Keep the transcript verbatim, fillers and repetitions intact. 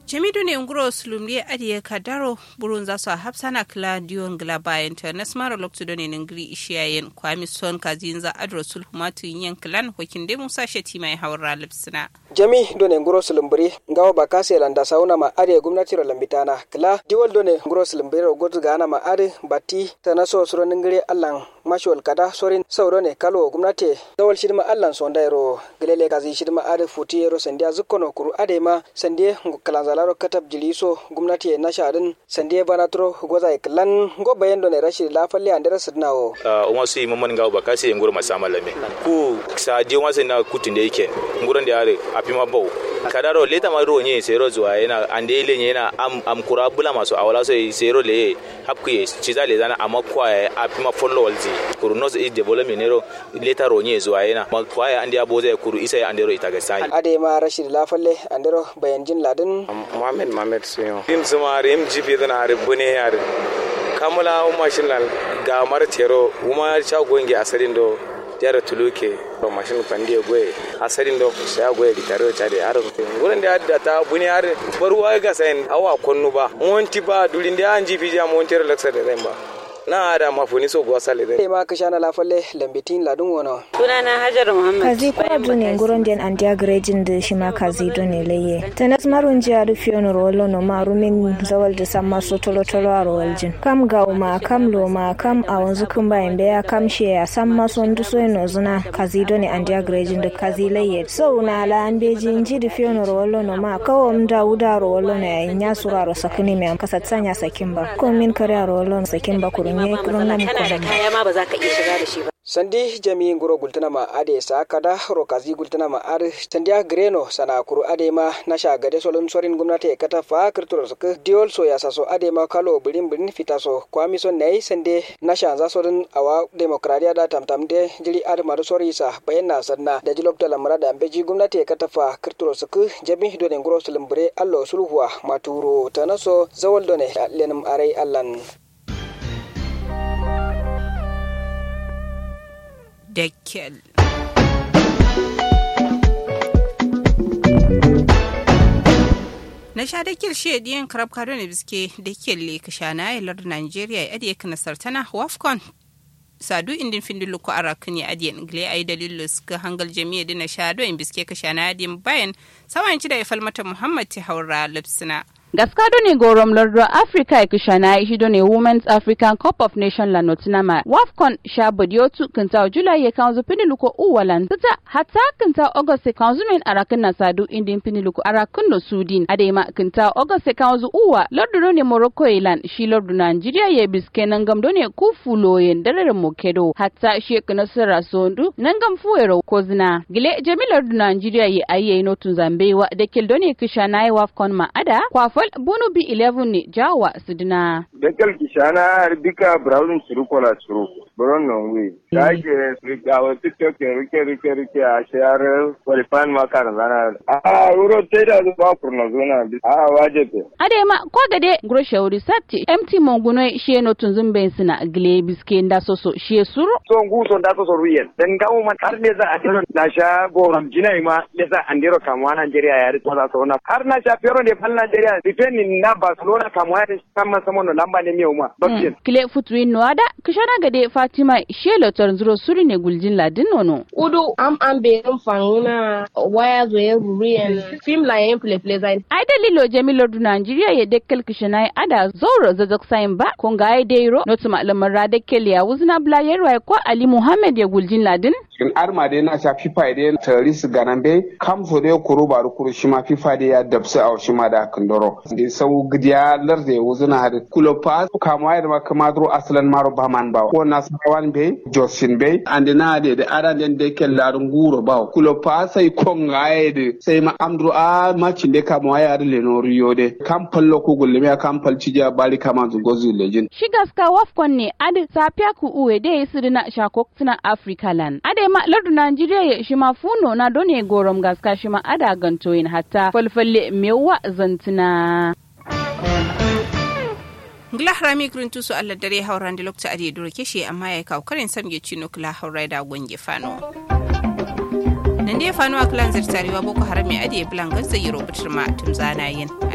Jamidu ne nguro sulumye adiye kadaro burun za su hafsana kla diyon gla bayan ta nasmaro loktu done ngri ishiyayen kwami son kazinza adro sulhumatu yin klan hokin de musa sheti mai hawra lipsina jami done nguro sulumbri ngawo bakase landa sauna ma adiye gwamnati ro lambitana kla diwal done nguro sulumbri ro gotu gana ma adi batti tanaso suro ngri allan mashol kada sorin sauro ne kalo gwamnati dawal shidma allan sondairo gelele kazi shidma adi futiyero sandiya zukkono kuru ade ma sandiye ngukala laro katab jiliso gumnati na shadin sandiye banatro goza iklan go bayendo ne rashi la falle andara sidnawo uh umma su imman ga ba kasi ngoro masamala me ku sa je wasa na kutinde yake nguron da yare afima bawo kadaro leta maro nye sero zuwa yana ande ile yana am am kurabula maso awala so sero le hapkuye chiza le zana amakwa afima follow walzi kuruno is development nero leta ronye zuwa yana makwa ande aboza kuru isa andero itagasai ade ma rashi la falle andero bayanjin ladin Mohamed Mohamed Siyo. Tim Sumari M G P dana aribune yare. Kamula umashin lal ga martero uma shago ngi asarin do jara tuluke to mashin pande goye asarin do sha goye gitaro chade aro gurin da da ta bune yare baruwa ga sain awa konnu ba monti ba dulin da M G P ja montere laksa da zamba na da mafuni so gwa sale dai ma kashana la falle lambitin ladun wono sunana Hajar Muhammad kazi kwa dune nguron den andia grejin de shima kazi dune leye tanas marun jiya du fiono rolo no marumin zawal de samma so tolo tolo aro waljin kam gauma kam loma kam awanzu kumba imbe ya kam she ya samma so ndu so no zuna kazi dune andia grejin de kazi leye so na la anbeji inji du fiono rolo no ma kawo mda uda rolo ne nya suraro sakuni me am kasatsanya sakimba ko min kare rolo sakimba kurun ne kana da kaya ma ba za ka iya shiga da shi ba sandi jami ngoro gultana ma ade sa kada rokazi gultana ma ade sandia greno sana kuru ade ma nasha gade solon sorin gumnati kata fa kirturo sak diol so ya saso ade ma kalo birin birin fitaso kwami son nei sande nasha za sorin awa demokradiya da tamtam de jiri ade ma sori sa bayanna sanna da jilokta lamara da ambeji gumnati kata fa kirturo sak jami do ne ngoro sulumbre allo sulhuwa maturo tanaso zawal do ne lenum arai allan Dekkel. Na sha dakil shi diyan karab kado ne biske dakkel le kashana yalar Nigeria ya adiye kana sartana Wafcon sadu indin findulu ko arakuni adiyan gle ay dalilu suka hangal jami'a dina shado in biske kashana adiyan bayan sawanci da ifalmata Muhammad ti haura lipsina Gaskado ne gorom lardo Africa ya kishana ishido ne Women's African Cup of Nations la notinama Wafcon sha bodiotu kinta July ya kanzu piniluko uwalan tata hata kinta August kanzu men arakin na sadu indin piniluko arakin no Sudin adema kinta August kanzu uwa lardo ne Morocco ilan shi lardo Nigeria ya biske nangam done kufulo yen darare mokedo hata shi kinasara sondu nangam fuero kozina gile jamilar do Nigeria ya ayi notun zambewa dekel done kishana ya Wafcon ma ada kwa bunu bi eleven ne jawa suduna Dekel kishana bika brown surukola suru boron non we dage rika wa tiktok rike rike rike a share walifan makar zana a uro teda zu ba kurna zona a wajete adema ko gade gro shawri satti mt monguno sheno tunzumbe sina gle biske nda soso she suru so nguso nda soso ruyen den gawo man har ne za a tiro na sha goram jinai ma lesa andiro kamwa Nigeria ya ritwa za sona har na sha fero ne fal Nigeria difendi na Barcelona kamwa ya kama samono lamba ne miuma bakin kile futri noada kishana gade Fatima shelo tarzuro suri ne guljin ladin nono udu am am be fanguna waya zo ya ruyen film la yin play play zain ai dalilo jamilo du Nigeria ya dekkel kishana ada zoro zazak sain ba kon ga ai deiro notuma lamar dekkel ya wuzna blayerwa ko Ali Muhammad ya guljin ladin in arma dai na sha FIFA dai terrorist ganambe kamfo dai kuro ba kuro shima FIFA dai ya dabsa a shima da kandoro dai sau gidiya larde wuzuna har kulo pa kamwa da kama dro aslan maro ba man ba ko na sawan be Josin be and na de da aran den de kel larun guro ba kulo pa sai kon gaide sai ma amdro a macin de kamwa ya le no riyo de kam pallo ko gulle me kam palci ja bali kama zu gozu lejin shigaska Wafcon ne adi sapia ku uwe de sirina shakok tuna Africa land ade ma lardu Nigeria ya shima funo na done gorom gaska shima ada gantoyin hatta falfalle mewa zantina ngla harami gruntu su Allah dare hauran da lokta ade duro keshi amma ya kawo karin samge cino kula haurai da gonge fano nan dai fano aklan zirtarewa boko harami ade blangan zai robutar ma tumzana yin